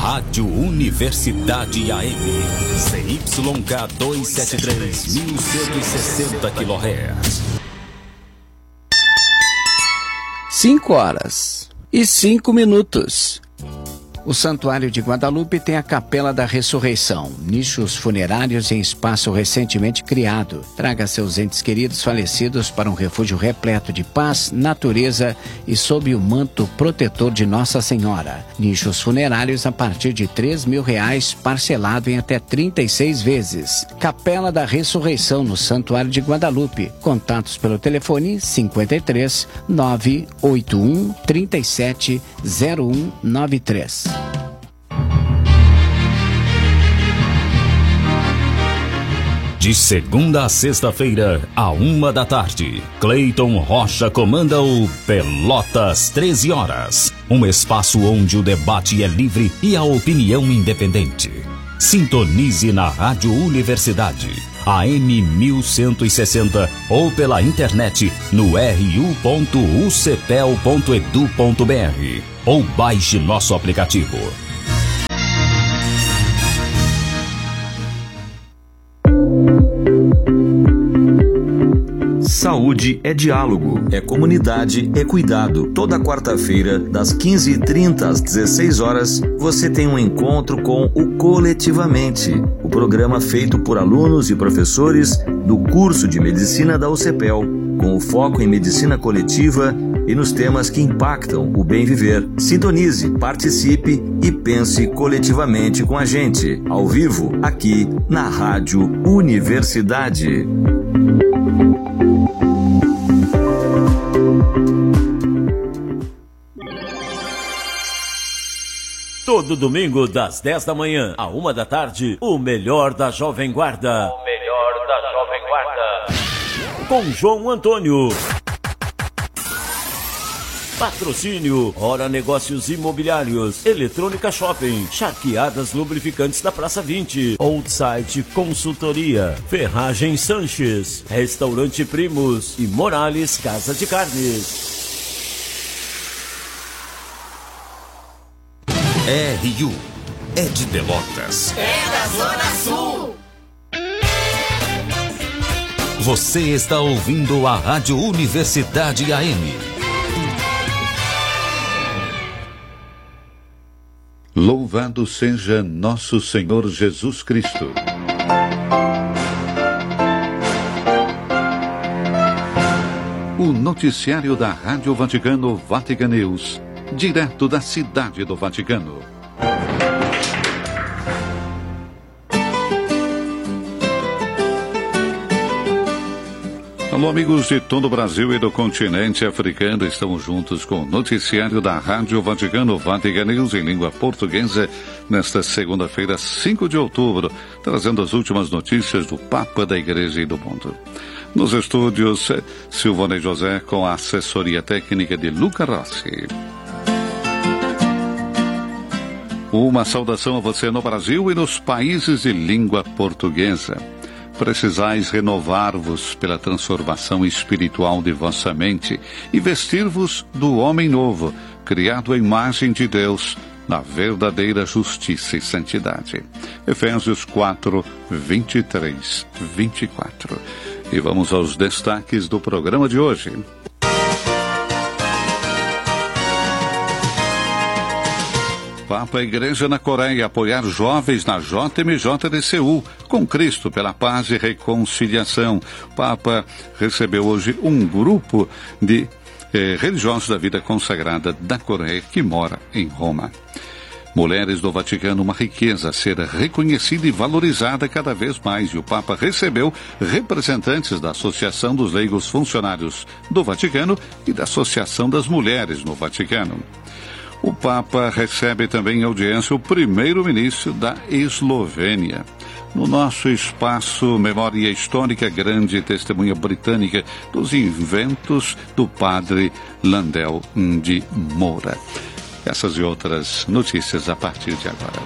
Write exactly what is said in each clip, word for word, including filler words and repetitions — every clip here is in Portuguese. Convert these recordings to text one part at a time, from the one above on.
Rádio Universidade A M, C Y K duzentos e setenta e três, mil cento e sessenta quilohertz. Cinco horas e cinco minutos. O Santuário de Guadalupe tem a Capela da Ressurreição, nichos funerários em espaço recentemente criado. Traga seus entes queridos falecidos para um refúgio repleto de paz, natureza e sob o manto protetor de Nossa Senhora. Nichos funerários a partir de três mil reais, parcelado em até trinta e seis vezes. Capela da Ressurreição no Santuário de Guadalupe. Contatos pelo telefone cinquenta e três, nove oito um, trinta e sete, zero um nove três. De segunda a sexta-feira, à uma da tarde, Cleiton Rocha comanda o Pelotas treze horas. Um espaço onde o debate é livre e a opinião independente. Sintonize na Rádio Universidade, A M mil cento e sessenta, ou pela internet no r u ponto u c p e l ponto e d u ponto b r, ou baixe nosso aplicativo. Saúde é diálogo, é comunidade, é cuidado. Toda quarta-feira, das quinze e trinta às dezesseis horas, você tem um encontro com o Coletivamente, o programa feito por alunos e professores do curso de Medicina da U C P E L, com o foco em medicina coletiva e nos temas que impactam o bem viver. Sintonize, participe e pense coletivamente com a gente, ao vivo, aqui na Rádio Universidade. Todo domingo, das dez da manhã à uma da tarde, o melhor da Jovem Guarda. O melhor da Jovem Guarda. Com João Antônio. Patrocínio: Hora Negócios Imobiliários, Eletrônica Shopping, Charqueadas Lubrificantes da Praça vinte, Old Site Consultoria, Ferragem Sanches, Restaurante Primos e Morales Casa de Carnes. R U é de Pelotas. É da Zona Sul. Você está ouvindo a Rádio Universidade A M. Louvado seja nosso Senhor Jesus Cristo. O noticiário da Rádio Vaticano Vatican News, direto da cidade do Vaticano. Alô, amigos de todo o Brasil e do continente africano, estamos juntos com o noticiário da Rádio Vaticano Vatican News em língua portuguesa nesta segunda-feira, cinco de outubro, trazendo as últimas notícias do Papa, da Igreja e do mundo. Nos estúdios, Silvone José com a assessoria técnica de Luca Rossi. Uma saudação a você no Brasil e nos países de língua portuguesa. Precisais renovar-vos pela transformação espiritual de vossa mente e vestir-vos do homem novo, criado à imagem de Deus, na verdadeira justiça e santidade. Efésios quatro, vinte e três, vinte e quatro. E vamos aos destaques do programa de hoje. Papa Igreja na Coreia apoiar jovens na J M J de Seul, com Cristo pela paz e reconciliação. Papa recebeu hoje um grupo de eh, religiosos da vida consagrada da Coreia que mora em Roma. Mulheres do Vaticano, uma riqueza a ser reconhecida e valorizada cada vez mais. E o Papa recebeu representantes da Associação dos Leigos Funcionários do Vaticano e da Associação das Mulheres no Vaticano. O Papa recebe também em audiência o primeiro-ministro da Eslovênia. No nosso espaço Memória Histórica, grande testemunha britânica dos inventos do padre Landel de Moura. Essas e outras notícias a partir de agora.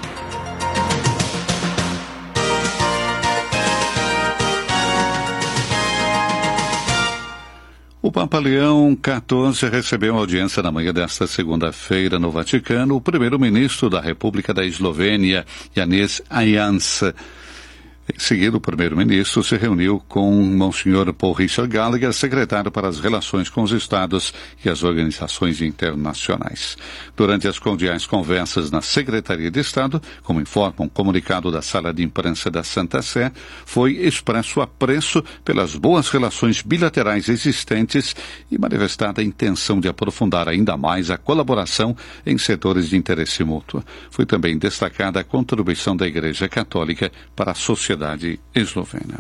O O Papa Leão quatorze recebeu audiência na manhã desta segunda-feira no Vaticano o primeiro-ministro da República da Eslovênia, Janez Janša. Em seguida, o primeiro-ministro se reuniu com Monsenhor Paul Richard Gallagher, secretário para as relações com os Estados e as organizações internacionais. Durante as cordiais conversas na Secretaria de Estado, como informa um comunicado da Sala de Imprensa da Santa Sé, foi expresso apreço pelas boas relações bilaterais existentes e manifestada a intenção de aprofundar ainda mais a colaboração em setores de interesse mútuo. Foi também destacada a contribuição da Igreja Católica para a sociedade eslovena.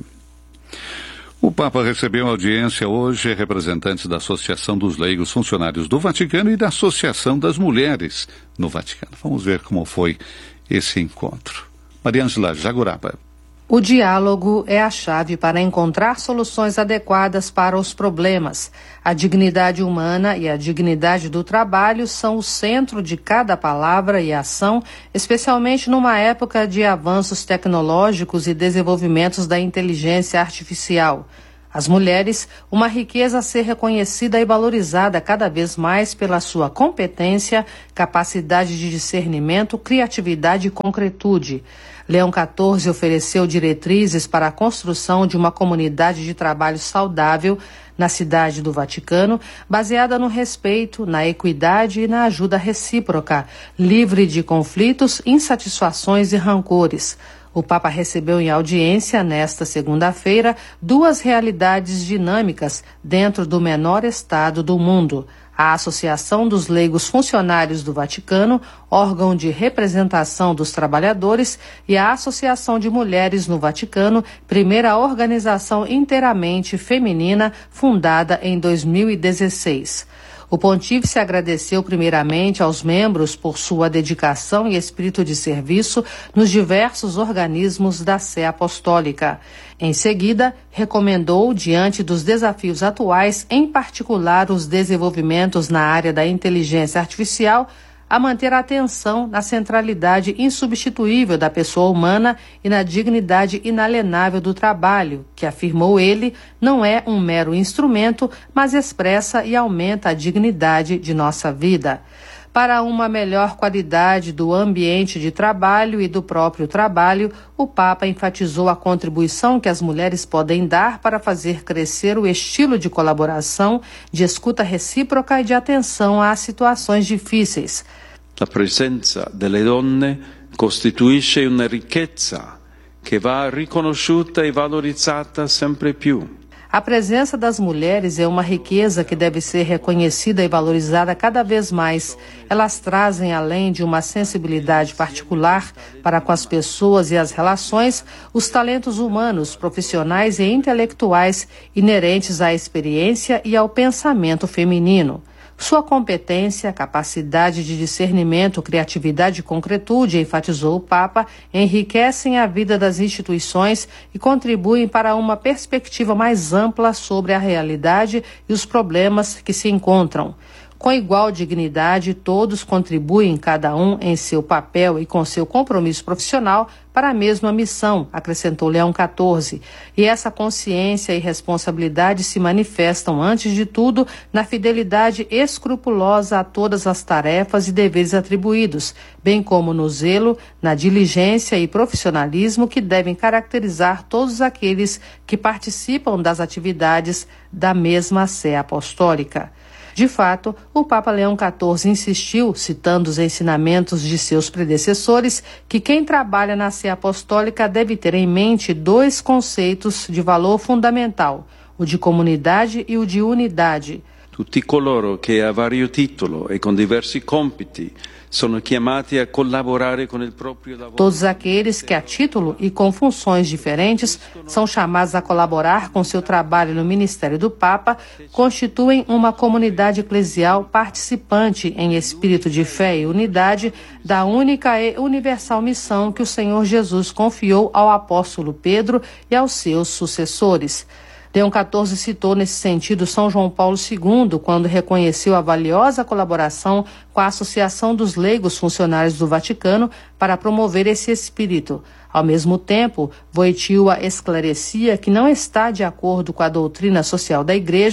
O Papa recebeu audiência hoje representantes da Associação dos Leigos Funcionários do Vaticano e da Associação das Mulheres no Vaticano. Vamos ver como foi esse encontro. Mariângela Jaguraba. O diálogo é a chave para encontrar soluções adequadas para os problemas. A dignidade humana e a dignidade do trabalho são o centro de cada palavra e ação, especialmente numa época de avanços tecnológicos e desenvolvimentos da inteligência artificial. As mulheres, uma riqueza a ser reconhecida e valorizada cada vez mais pela sua competência, capacidade de discernimento, criatividade e concretude. Leão quatorze ofereceu diretrizes para a construção de uma comunidade de trabalho saudável na cidade do Vaticano, baseada no respeito, na equidade e na ajuda recíproca, livre de conflitos, insatisfações e rancores. O Papa recebeu em audiência, nesta segunda-feira, duas realidades dinâmicas dentro do menor Estado do mundo. A Associação dos Leigos Funcionários do Vaticano, órgão de representação dos trabalhadores, e a Associação de Mulheres no Vaticano, primeira organização inteiramente feminina, fundada em dois mil e dezesseis. O pontífice agradeceu primeiramente aos membros por sua dedicação e espírito de serviço nos diversos organismos da Sé Apostólica. Em seguida, recomendou, diante dos desafios atuais, em particular os desenvolvimentos na área da inteligência artificial, a manter a atenção na centralidade insubstituível da pessoa humana e na dignidade inalienável do trabalho, que, afirmou ele, não é um mero instrumento, mas expressa e aumenta a dignidade de nossa vida. Para uma melhor qualidade do ambiente de trabalho e do próprio trabalho, o Papa enfatizou a contribuição que as mulheres podem dar para fazer crescer o estilo de colaboração, de escuta recíproca e de atenção às situações difíceis. La presenza delle donne costituisce una ricchezza che va riconosciuta e valorizzata sempre più. A presença das mulheres é uma riqueza que deve ser reconhecida e valorizada cada vez mais. Elas trazem, além de uma sensibilidade particular para com as pessoas e as relações, os talentos humanos, profissionais e intelectuais inerentes à experiência e ao pensamento feminino. Sua competência, capacidade de discernimento, criatividade e concretude, enfatizou o Papa, enriquecem a vida das instituições e contribuem para uma perspectiva mais ampla sobre a realidade e os problemas que se encontram. Com igual dignidade, todos contribuem, cada um em seu papel e com seu compromisso profissional, para a mesma missão, acrescentou Leão quatorze. E essa consciência e responsabilidade se manifestam, antes de tudo, na fidelidade escrupulosa a todas as tarefas e deveres atribuídos, bem como no zelo, na diligência e profissionalismo que devem caracterizar todos aqueles que participam das atividades da mesma Sé Apostólica. De fato, o Papa Leão quatorze insistiu, citando os ensinamentos de seus predecessores, que quem trabalha na Sé Apostólica deve ter em mente dois conceitos de valor fundamental, o de comunidade e o de unidade. Tutti coloro che a vario titolo e con diversi compiti sono chiamati a collaborare con il proprio lavoro. Todos aqueles que, a título e com funções diferentes, são chamados a colaborar com seu trabalho no ministério do Papa, constituem uma comunidade eclesial participante em espírito de fé e unidade da única e universal missão que o Senhor Jesus confiou ao apóstolo Pedro e aos seus sucessores. Leão quatorze citou nesse sentido São João Paulo segundo, quando reconheceu a valiosa colaboração com a Associação dos Leigos Funcionários do Vaticano para promover esse espírito. Ao mesmo tempo, Wojtyła esclarecia que não está de acordo com a doutrina social da Igreja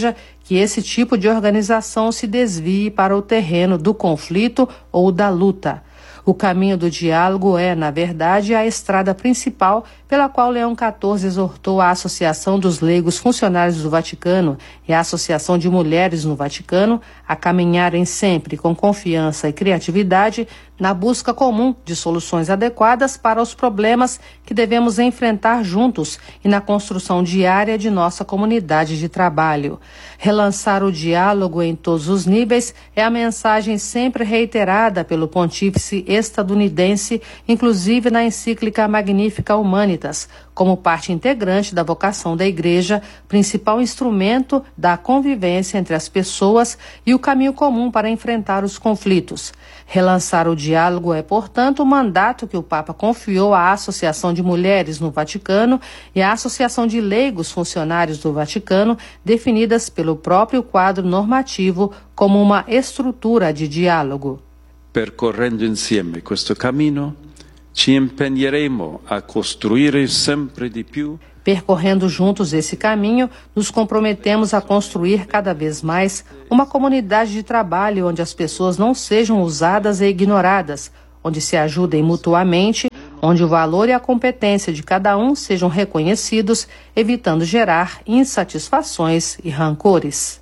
que esse tipo de organização se desvie para o terreno do conflito ou da luta. O caminho do diálogo é, na verdade, a estrada principal pela qual Leão quatorze exortou a Associação dos Leigos Funcionários do Vaticano e a Associação de Mulheres no Vaticano a caminharem sempre com confiança e criatividade na busca comum de soluções adequadas para os problemas que devemos enfrentar juntos e na construção diária de nossa comunidade de trabalho. Relançar o diálogo em todos os níveis é a mensagem sempre reiterada pelo pontífice estadunidense, inclusive na encíclica Magnifica Humanitas, como parte integrante da vocação da Igreja, principal instrumento da convivência entre as pessoas e o caminho comum para enfrentar os conflitos. Relançar o diálogo é, portanto, o mandato que o Papa confiou à Associação de Mulheres no Vaticano e à Associação de Leigos Funcionários do Vaticano, definidas pelo próprio quadro normativo como uma estrutura de diálogo. Percorrendo insieme questo cammino, ci impegneremo a costruire sempre di più. Percorrendo juntos esse caminho, nos comprometemos a construir cada vez mais uma comunidade de trabalho onde as pessoas não sejam usadas e ignoradas, onde se ajudem mutuamente, onde o valor e a competência de cada um sejam reconhecidos, evitando gerar insatisfações e rancores.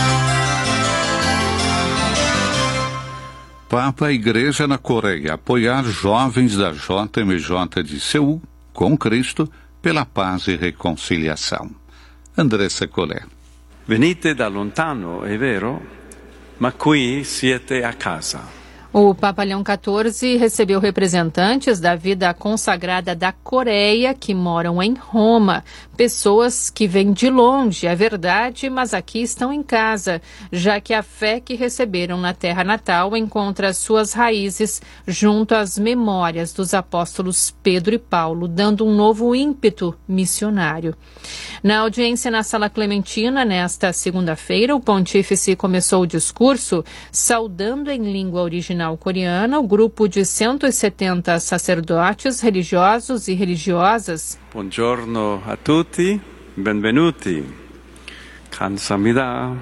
Papa, Igreja na Coreia, apoiar jovens da J M J de Seul, com Cristo, pela paz e reconciliação. Andressa Collet. Venite da lontano, è vero, ma qui siete a casa. O Papa Leão quatorze recebeu representantes da vida consagrada da Coreia que moram em Roma. Pessoas que vêm de longe, é verdade, mas aqui estão em casa, já que a fé que receberam na terra natal encontra suas raízes junto às memórias dos apóstolos Pedro e Paulo, dando um novo ímpeto missionário. Na audiência na Sala Clementina, nesta segunda-feira, o pontífice começou o discurso saudando em língua original coreana o grupo de cento e setenta sacerdotes religiosos e religiosas. Buongiorno a tutti, benvenuti. 감사합니다.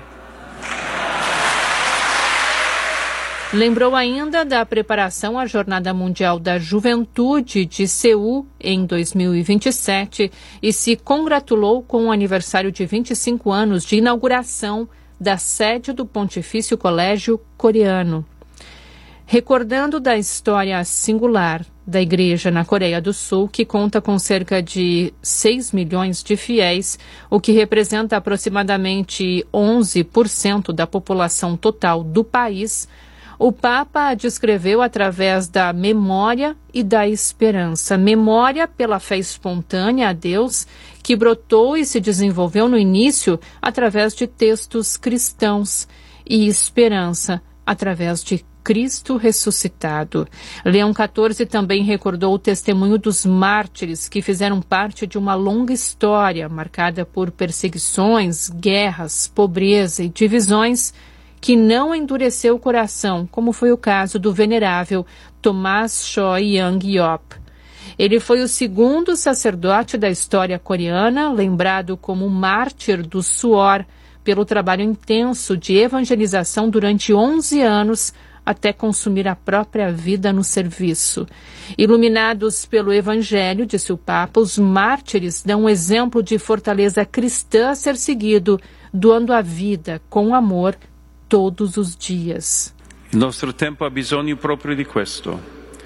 Lembrou ainda da preparação à Jornada Mundial da Juventude de Seul em dois mil e vinte e sete e se congratulou com o aniversário de vinte e cinco anos de inauguração da sede do Pontifício Colégio Coreano. Recordando da história singular da Igreja na Coreia do Sul, que conta com cerca de seis milhões de fiéis, o que representa aproximadamente onze por cento da população total do país, o Papa a descreveu através da memória e da esperança. Memória pela fé espontânea a Deus, que brotou e se desenvolveu no início através de textos cristãos, e esperança através de Cristo ressuscitado. Leão quatorze também recordou o testemunho dos mártires que fizeram parte de uma longa história marcada por perseguições, guerras, pobreza e divisões, que não endureceu o coração, como foi o caso do venerável Thomas Choi Young-yop. Ele foi o segundo sacerdote da história coreana, lembrado como mártir do suor, pelo trabalho intenso de evangelização durante onze anos, até consumir a própria vida no serviço. Iluminados pelo Evangelho, disse o Papa, os mártires dão um exemplo de fortaleza cristã a ser seguido, doando a vida com amor todos os dias. Il nostro tempo ha bisogno proprio di questo,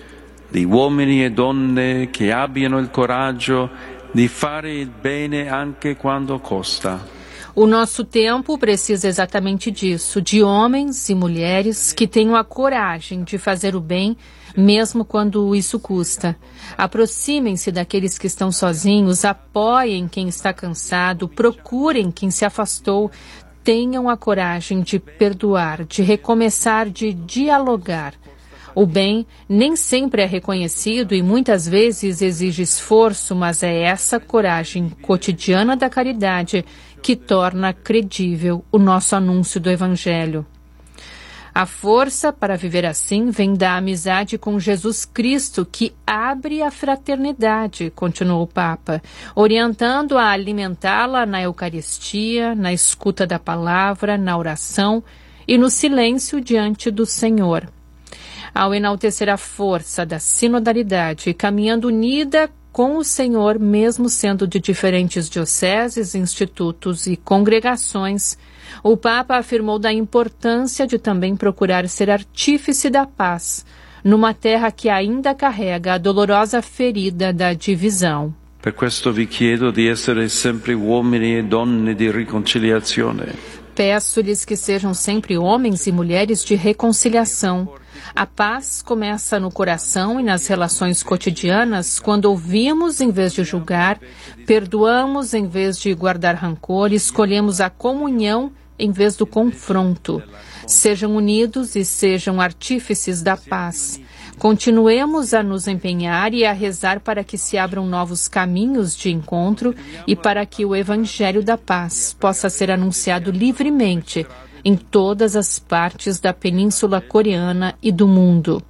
di uomini e donne che abbiano il coraggio di fare il bene anche quando costa. O nosso tempo precisa exatamente disso, de homens e mulheres que tenham a coragem de fazer o bem, mesmo quando isso custa. Aproximem-se daqueles que estão sozinhos, apoiem quem está cansado, procurem quem se afastou, tenham a coragem de perdoar, de recomeçar, de dialogar. O bem nem sempre é reconhecido e muitas vezes exige esforço, mas é essa coragem cotidiana da caridade que torna credível o nosso anúncio do Evangelho. A força para viver assim vem da amizade com Jesus Cristo, que abre a fraternidade, continuou o Papa, orientando a alimentá-la na Eucaristia, na escuta da palavra, na oração e no silêncio diante do Senhor. Ao enaltecer a força da sinodalidade, caminhando unida com o Senhor, mesmo sendo de diferentes dioceses, institutos e congregações, o Papa afirmou da importância de também procurar ser artífice da paz, numa terra que ainda carrega a dolorosa ferida da divisão. Per questo vi chiedo di essere sempre uomini e donne di riconciliazione. Peço-lhes que sejam sempre homens e mulheres de reconciliação. A paz começa no coração e nas relações cotidianas, quando ouvimos em vez de julgar, perdoamos em vez de guardar rancor, escolhemos a comunhão em vez do confronto. Sejam unidos e sejam artífices da paz. Continuemos a nos empenhar e a rezar para que se abram novos caminhos de encontro e para que o Evangelho da Paz possa ser anunciado livremente em todas as partes da Península Coreana e do mundo.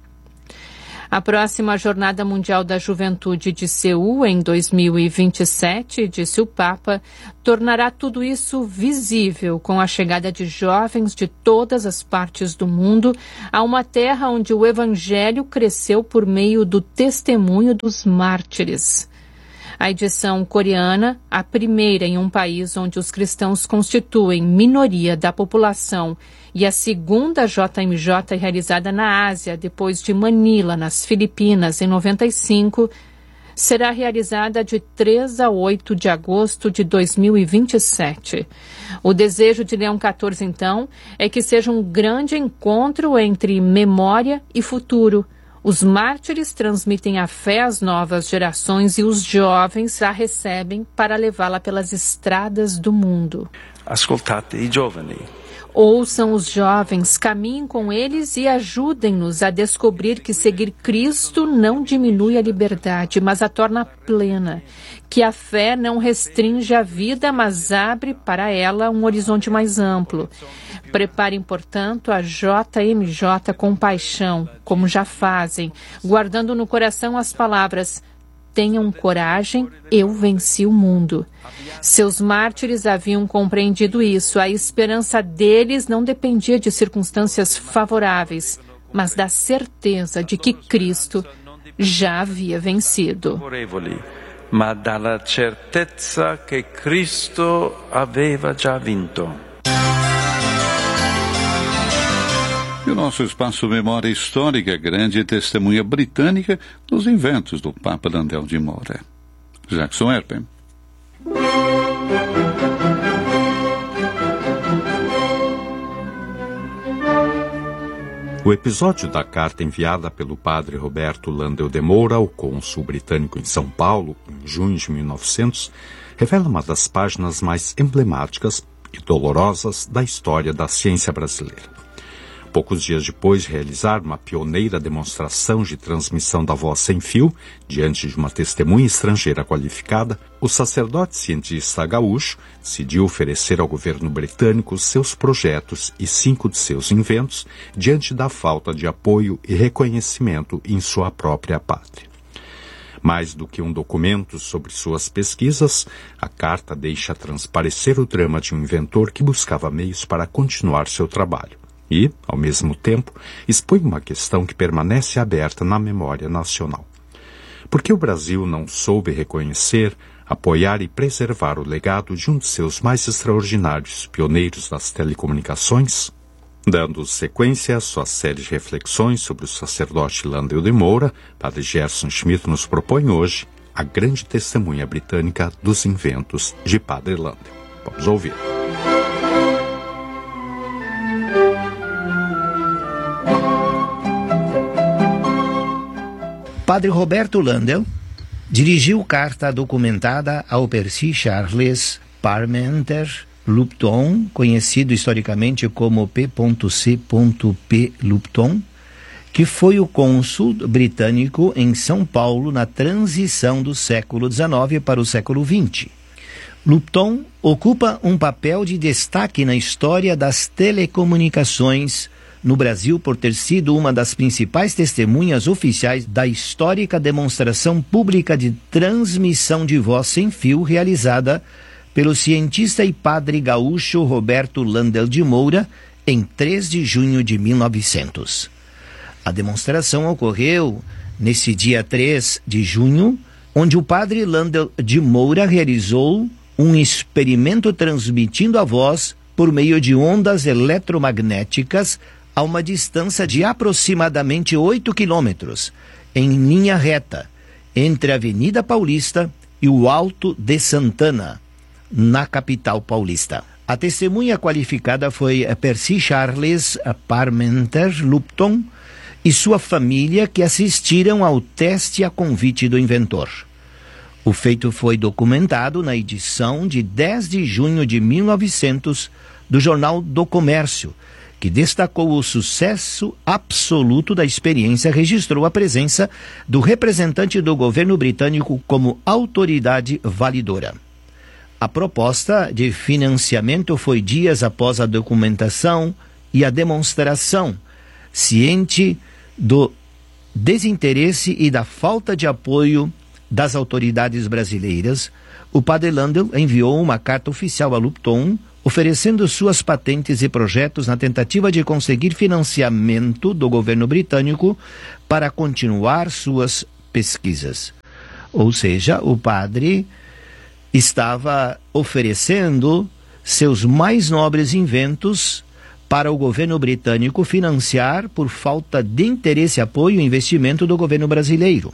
A próxima Jornada Mundial da Juventude de Seul, em dois mil e vinte e sete, disse o Papa, tornará tudo isso visível com a chegada de jovens de todas as partes do mundo a uma terra onde o Evangelho cresceu por meio do testemunho dos mártires. A edição coreana, a primeira em um país onde os cristãos constituem minoria da população, e a segunda J M J realizada na Ásia, depois de Manila, nas Filipinas, em noventa e cinco, será realizada de três a oito de agosto de dois mil e vinte e sete. O desejo de Leão quatorze, então, é que seja um grande encontro entre memória e futuro. Os mártires transmitem a fé às novas gerações e os jovens a recebem para levá-la pelas estradas do mundo. Ascoltate i giovani. Ouçam os jovens, caminhem com eles e ajudem-nos a descobrir que seguir Cristo não diminui a liberdade, mas a torna plena. Que a fé não restringe a vida, mas abre para ela um horizonte mais amplo. Preparem, portanto, a J M J com paixão, como já fazem, guardando no coração as palavras: tenham coragem, eu venci o mundo. Seus mártires haviam compreendido isso. A esperança deles não dependia de circunstâncias favoráveis, mas da certeza de que Cristo já havia vencido. Ma dalla certezza che Cristo aveva già vinto. E o nosso espaço Memória Histórica, grande testemunha britânica dos inventos do Papa Landel de Moura. Jackson Erpen. O episódio da carta enviada pelo padre Roberto Landel de Moura ao cônsul britânico em São Paulo, em junho de mil e novecentos, revela uma das páginas mais emblemáticas e dolorosas da história da ciência brasileira. Poucos dias depois de realizar uma pioneira demonstração de transmissão da voz sem fio, diante de uma testemunha estrangeira qualificada, o sacerdote cientista gaúcho decidiu oferecer ao governo britânico seus projetos e cinco de seus inventos, diante da falta de apoio e reconhecimento em sua própria pátria. Mais do que um documento sobre suas pesquisas, a carta deixa transparecer o drama de um inventor que buscava meios para continuar seu trabalho. E, ao mesmo tempo, expõe uma questão que permanece aberta na memória nacional. Por que o Brasil não soube reconhecer, apoiar e preservar o legado de um de seus mais extraordinários pioneiros das telecomunicações? Dando sequência à sua série de reflexões sobre o sacerdote Landel de Moura, padre Gerson Schmidt nos propõe hoje a grande testemunha britânica dos inventos de padre Landel. Vamos ouvir. Padre Roberto Landel dirigiu carta documentada ao Percy Charles Parmenter Lupton, conhecido historicamente como P C P Lupton, que foi o cônsul britânico em São Paulo na transição do século dezenove para o século vinte. Lupton ocupa um papel de destaque na história das telecomunicações, no Brasil por ter sido uma das principais testemunhas oficiais da histórica demonstração pública de transmissão de voz sem fio realizada pelo cientista e padre gaúcho Roberto Landel de Moura em três de junho de mil e novecentos. A demonstração ocorreu nesse dia três de junho, onde o padre Landel de Moura realizou um experimento transmitindo a voz por meio de ondas eletromagnéticas a uma distância de aproximadamente oito quilômetros, em linha reta, entre a Avenida Paulista e o Alto de Santana, na capital paulista. A testemunha qualificada foi Percy Charles Parmenter Lupton e sua família, que assistiram ao teste a convite do inventor. O feito foi documentado na edição de dez de junho de mil e novecentos do Jornal do Comércio, que destacou o sucesso absoluto da experiência, registrou a presença do representante do governo britânico como autoridade validora. A proposta de financiamento foi dias após a documentação e a demonstração, ciente do desinteresse e da falta de apoio das autoridades brasileiras. O padre Landel enviou uma carta oficial a Lupton, oferecendo suas patentes e projetos na tentativa de conseguir financiamento do governo britânico para continuar suas pesquisas. Ou seja, o padre estava oferecendo seus mais nobres inventos para o governo britânico financiar por falta de interesse, apoio e investimento do governo brasileiro.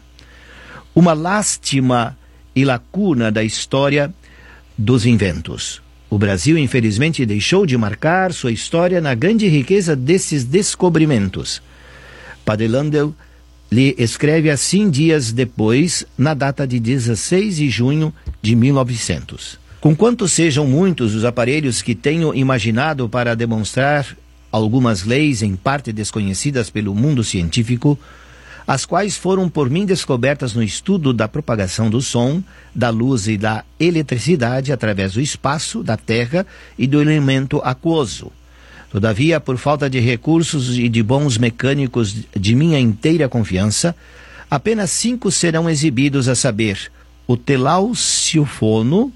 Uma lástima e lacuna da história dos inventos. O Brasil, infelizmente, deixou de marcar sua história na grande riqueza desses descobrimentos. Padre Landel lhe escreve assim dias depois, na data de dezesseis de junho de mil e novecentos. Conquanto sejam muitos os aparelhos que tenho imaginado para demonstrar algumas leis em parte desconhecidas pelo mundo científico, as quais foram por mim descobertas no estudo da propagação do som, da luz e da eletricidade através do espaço, da terra e do elemento aquoso. Todavia, por falta de recursos e de bons mecânicos de minha inteira confiança, apenas cinco serão exibidos, a saber, o telauciofono,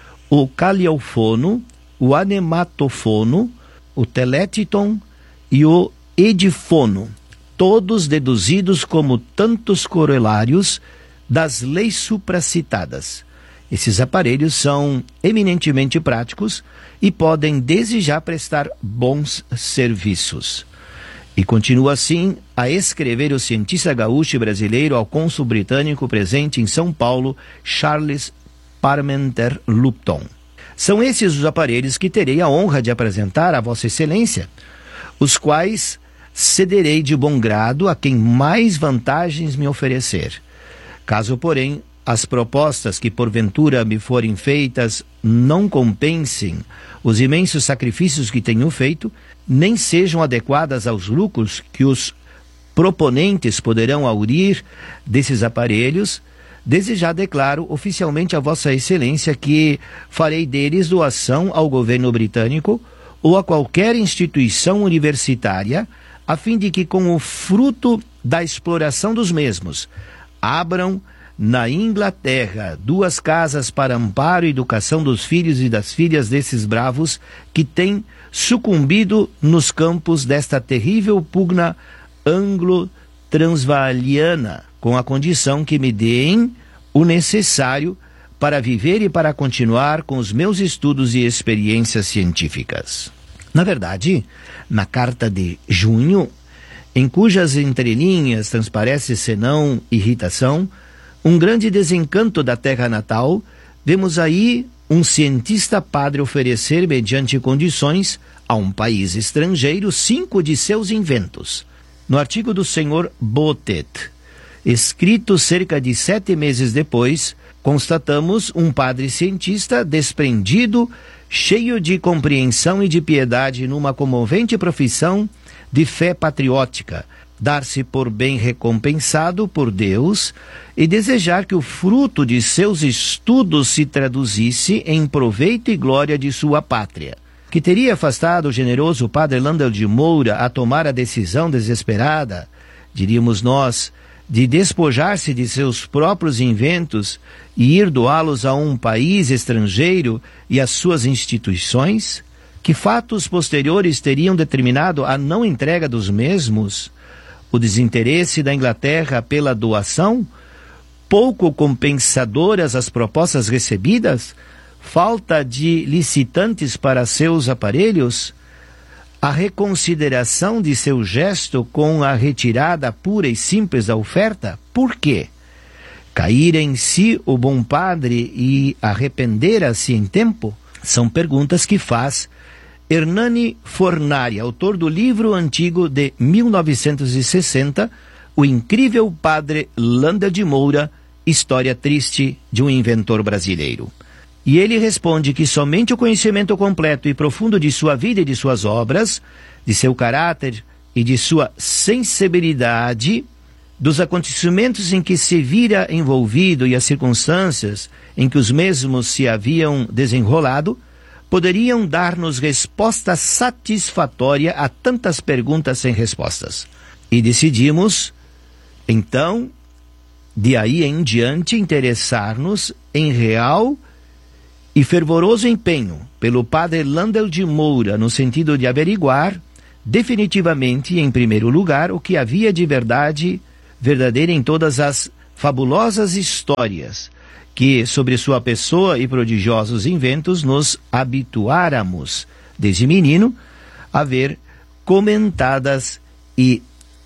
o caliofono, o anematofono, o teletiton e o edifono, todos deduzidos como tantos corolários das leis supracitadas. Esses aparelhos são eminentemente práticos e podem desde já prestar bons serviços. E continua assim a escrever o cientista gaúcho brasileiro ao cônsul britânico presente em São Paulo, Charles Parmenter Lupton. São esses os aparelhos que terei a honra de apresentar a Vossa Excelência, os quais cederei de bom grado a quem mais vantagens me oferecer. Caso, porém, as propostas que porventura me forem feitas não compensem os imensos sacrifícios que tenho feito, nem sejam adequadas aos lucros que os proponentes poderão aurir desses aparelhos, desde já declaro oficialmente a Vossa Excelência que farei deles doação ao governo britânico ou a qualquer instituição universitária, a fim de que, com o fruto da exploração dos mesmos, abram na Inglaterra duas casas para amparo e educação dos filhos e das filhas desses bravos que têm sucumbido nos campos desta terrível pugna anglo-transvaaliana, com a condição que me deem o necessário para viver e para continuar com os meus estudos e experiências científicas. Na verdade, na carta de junho, em cujas entrelinhas transparece senão irritação, um grande desencanto da terra natal, vemos aí um cientista padre oferecer, mediante condições, a um país estrangeiro cinco de seus inventos. No artigo do senhor Botet, escrito cerca de sete meses depois, constatamos um padre cientista desprendido, cheio de compreensão e de piedade numa comovente profissão de fé patriótica, dar-se por bem recompensado por Deus e desejar que o fruto de seus estudos se traduzisse em proveito e glória de sua pátria. que teria afastado o generoso padre Landel de Moura a tomar a decisão desesperada, diríamos nós, de despojar-se de seus próprios inventos e ir doá-los a um país estrangeiro e às suas instituições? Que fatos posteriores teriam determinado a não entrega dos mesmos? O desinteresse da Inglaterra pela doação? Pouco compensadoras as propostas recebidas? Falta de licitantes para seus aparelhos? A reconsideração de seu gesto com a retirada pura e simples da oferta? Por quê? Cair em si o bom padre e arrepender-se em tempo? São perguntas que faz Hernani Fornari, autor do livro antigo de mil novecentos e sessenta, O Incrível Padre Landel de Moura, História Triste de um Inventor Brasileiro. E ele responde que somente o conhecimento completo e profundo de sua vida e de suas obras, de seu caráter e de sua sensibilidade, dos acontecimentos em que se vira envolvido e as circunstâncias em que os mesmos se haviam desenrolado, poderiam dar-nos resposta satisfatória a tantas perguntas sem respostas. E decidimos, então, de aí em diante, interessar-nos em real e fervoroso empenho pelo padre Landel de Moura, no sentido de averiguar definitivamente, em primeiro lugar, o que havia de verdade, verdadeira em todas as fabulosas histórias que, sobre sua pessoa e prodigiosos inventos, nos habituáramos, desde menino, a ver comentadas e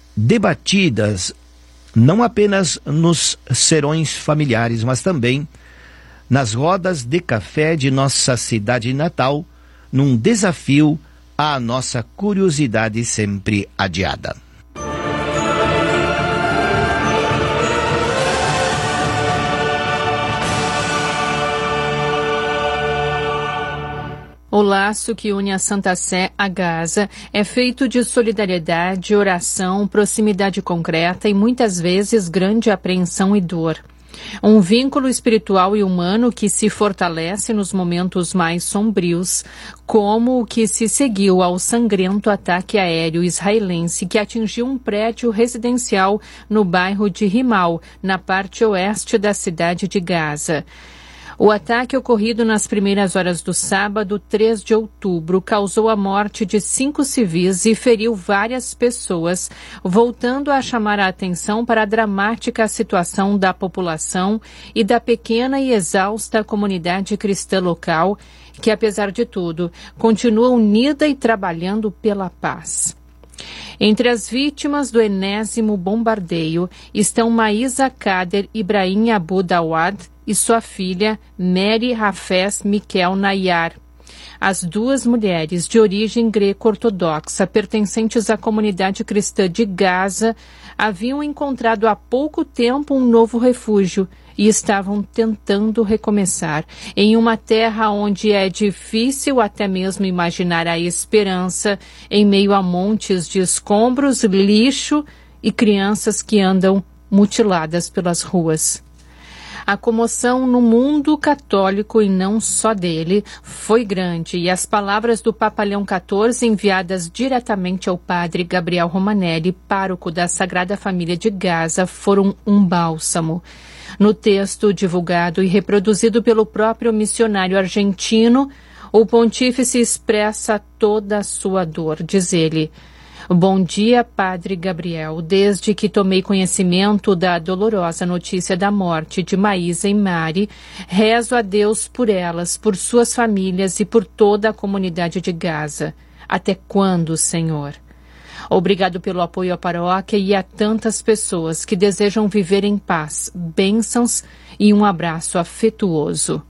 debatidas, não apenas nos serões familiares, mas também nas rodas de café de nossa cidade natal, num desafio à nossa curiosidade sempre adiada. O laço que une a Santa Sé a Gaza é feito de solidariedade, oração, proximidade concreta e muitas vezes grande apreensão e dor. Um vínculo espiritual e humano que se fortalece nos momentos mais sombrios, como o que se seguiu ao sangrento ataque aéreo israelense que atingiu um prédio residencial no bairro de Rimal, na parte oeste da cidade de Gaza. O ataque ocorrido nas primeiras horas do sábado, três de outubro, causou a morte de cinco civis e feriu várias pessoas, voltando a chamar a atenção para a dramática situação da população e da pequena e exausta comunidade cristã local, que, apesar de tudo, continua unida e trabalhando pela paz. Entre as vítimas do enésimo bombardeio estão Maísa Kader Ibrahim Abu Dawad e sua filha Mary Hafez Mikel Nayar. As duas mulheres de origem greco-ortodoxa, pertencentes à comunidade cristã de Gaza, haviam encontrado há pouco tempo um novo refúgio e estavam tentando recomeçar em uma terra onde é difícil até mesmo imaginar a esperança, em meio a montes de escombros, lixo e crianças que andam mutiladas pelas ruas. A comoção no mundo católico, e não só dele, foi grande, e as palavras do Papa Leão quatorze, enviadas diretamente ao padre Gabriel Romanelli, pároco da Sagrada Família de Gaza, foram um bálsamo. No texto divulgado e reproduzido pelo próprio missionário argentino, o pontífice expressa toda a sua dor, diz ele. Bom dia, Padre Gabriel. Desde que tomei conhecimento da dolorosa notícia da morte de Maísa e Mari, rezo a Deus por elas, por suas famílias e por toda a comunidade de Gaza. Até quando, Senhor? Obrigado pelo apoio à paróquia e a tantas pessoas que desejam viver em paz, bênçãos e um abraço afetuoso.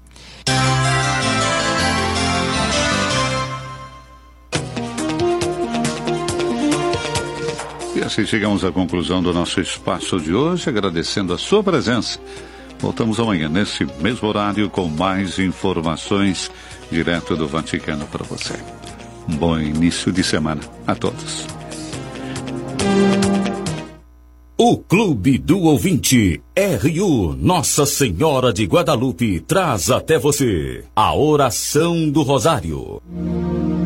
E assim chegamos à conclusão do nosso espaço de hoje, agradecendo a sua presença. Voltamos amanhã, nesse mesmo horário, com mais informações direto do Vaticano para você. Um bom início de semana a todos. O Clube do Ouvinte, R U Nossa Senhora de Guadalupe, traz até você a oração do Rosário.